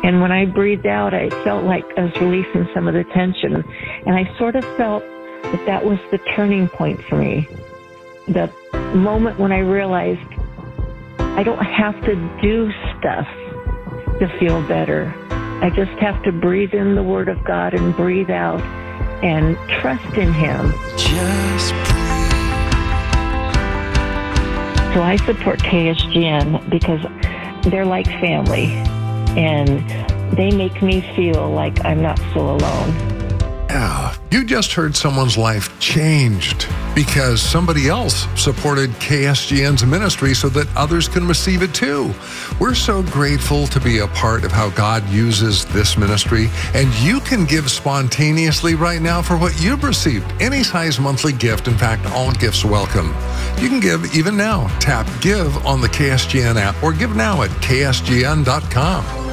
And when I breathed out, I felt like I was releasing some of the tension. And I sort of felt that that was the turning point for me. The moment when I realized I don't have to do stuff to feel better. I just have to breathe in the Word of God and breathe out and trust in Him. Just breathe. So I support KSGN because they're like family, and they make me feel like I'm not so alone. Yeah, you just heard someone's life changed because somebody else supported KSGN's ministry so that others can receive it too. We're so grateful to be a part of how God uses this ministry, and you can give spontaneously right now for what you've received. Any size monthly gift, in fact, all gifts welcome. You can give even now. Tap Give on the KSGN app or give now at ksgn.com.